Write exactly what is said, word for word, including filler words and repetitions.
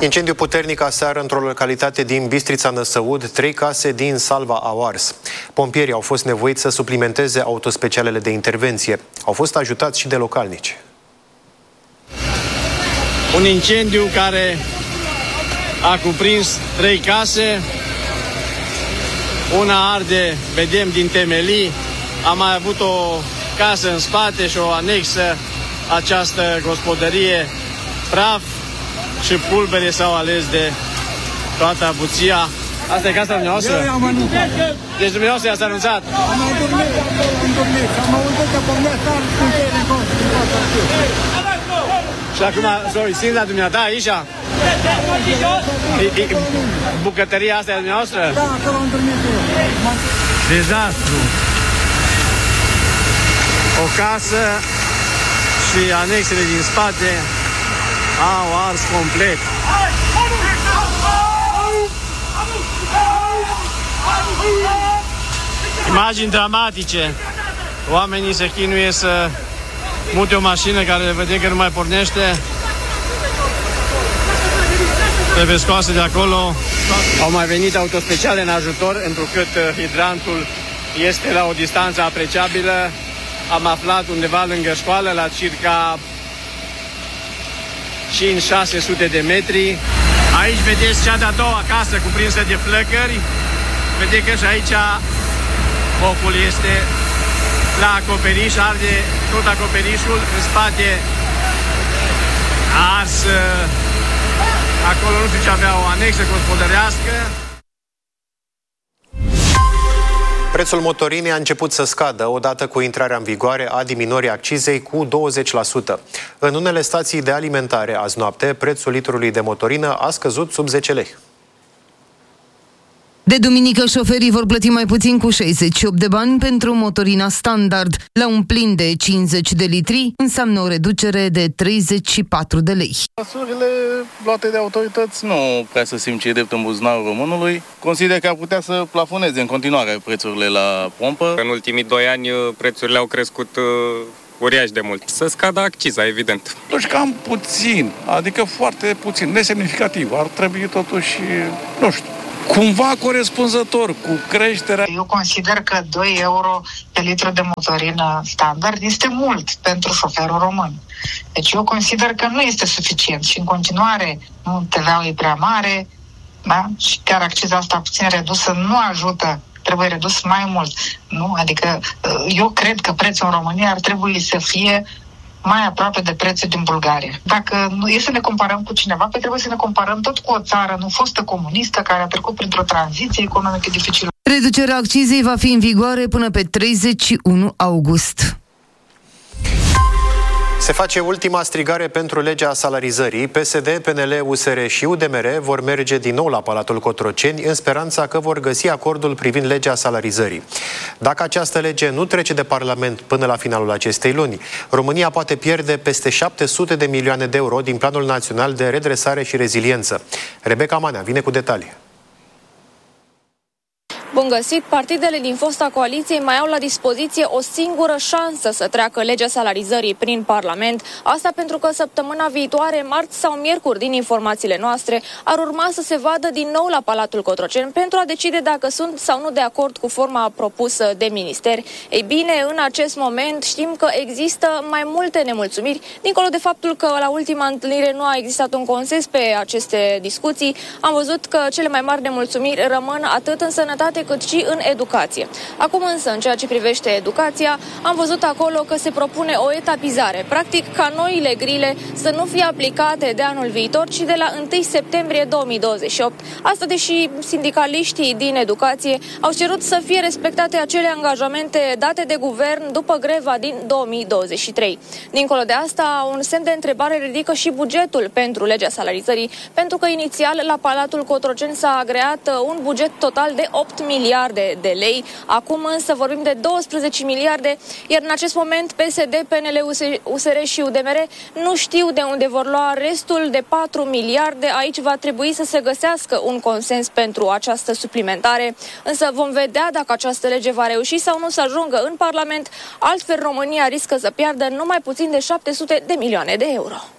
Incendiu puternic aseară într-o localitate din Bistrița Năsăud, trei case din Salva au ars. Pompierii au fost nevoiți să suplimenteze autospecialele de intervenție. Au fost ajutați și de localnici. Un incendiu care a cuprins trei case. Una arde, vedem, din temelii. Am mai avut o casă în spate și o anexă. Această gospodărie, praf și pulbere s-au ales de toată avuția. Asta e casa dumneavoastră? Eu am anunțat. Deci dumneavoastră i-ați anunțat? Am mai dormit, am dormit. Am auzit că pornesc ar scânteie din contul. Și acum s-o țin la dumneata aici? Bucătăria asta e a dumneavoastră? Da, acolo am dormit eu. Dezastru. O casă și anexele din spate au ars complet. Imagini dramatice. Oamenii se chinuie să mute o mașină care vedem că nu mai pornește. Trebuie scoase de acolo. Au mai venit autospeciale în ajutor, întrucât hidrantul este la o distanță apreciabilă. Am aflat undeva lângă școală, la circa cinci șase sute de metri. Aici vedeți cea de-a doua casă cuprinsă de flăcări. Vedeți că și aici focul este la acoperiș, arde tot acoperișul, în spate a ars, acolo nu știu ce avea, o anexă gospodărească. Prețul motorinei a început să scadă odată cu intrarea în vigoare a diminuării accizei cu douăzeci la sută. În unele stații de alimentare azi noapte, prețul litrului de motorină a scăzut sub zece lei. De duminică, șoferii vor plăti mai puțin cu șaizeci și opt de bani pentru motorina standard. La un plin de cincizeci de litri înseamnă o reducere de treizeci și patru de lei. Măsurile luate de autorități nu prea să simt ce e drept în buzunarul românului. Consider că ar putea să plafoneze în continuare prețurile la pompă. În ultimii doi ani prețurile au crescut uriaș de mult. Să scadă acciza, evident. Totuși cam puțin, adică foarte puțin, nesemnificativ. Ar trebui totuși, nu știu, cumva corespunzător cu creșterea. Eu consider că doi euro pe litru de motorină standard este mult pentru șoferul român. Deci eu consider că nu este suficient și în continuare nu T V-ul e prea mare, da? Și chiar acciza asta puțin redusă nu ajută, trebuie redus mai mult. Nu? Adică eu cred că prețul în România ar trebui să fie mai aproape de prețul din Bulgaria. Dacă nu e să ne comparăm cu cineva, pe trebuie să ne comparăm tot cu o țară nu fostă comunistă care a trecut printr-o tranziție economică dificilă. Reducerea accizei va fi în vigoare până pe treizeci și unu august. Se face ultima strigare pentru legea salarizării. P S D, P N L, U S R și U D M R vor merge din nou la Palatul Cotroceni în speranța că vor găsi acordul privind legea salarizării. Dacă această lege nu trece de Parlament până la finalul acestei luni, România poate pierde peste șapte sute de milioane de euro din Planul Național de Redresare și Reziliență. Rebecca Manea vine cu detalii. Bun găsit! Partidele din fosta coaliție mai au la dispoziție o singură șansă să treacă legea salarizării prin Parlament. Asta pentru că săptămâna viitoare, marți sau miercuri, din informațiile noastre, ar urma să se vadă din nou la Palatul Cotroceni pentru a decide dacă sunt sau nu de acord cu forma propusă de ministeri. Ei bine, în acest moment știm că există mai multe nemulțumiri, dincolo de faptul că la ultima întâlnire nu a existat un consens pe aceste discuții. Am văzut că cele mai mari nemulțumiri rămân atât în sănătate cât și în educație. Acum însă, în ceea ce privește educația, am văzut acolo că se propune o etapizare, practic ca noile grile să nu fie aplicate de anul viitor, ci de la întâi septembrie două mii douăzeci și opt. Asta deși sindicaliștii din educație au cerut să fie respectate acele angajamente date de guvern după greva din două mii douăzeci și trei. Dincolo de asta, un semn de întrebare ridică și bugetul pentru legea salarizării, pentru că inițial la Palatul Cotroceni s-a agreat un buget total de opt miliarde de lei. Acum însă vorbim de douăsprezece miliarde, iar în acest moment P S D, P N L, U S R și U D M R nu știu de unde vor lua restul de patru miliarde. Aici va trebui să se găsească un consens pentru această suplimentare, însă vom vedea dacă această lege va reuși sau nu să ajungă în Parlament, altfel România riscă să piardă numai puțin de șapte sute de milioane de euro.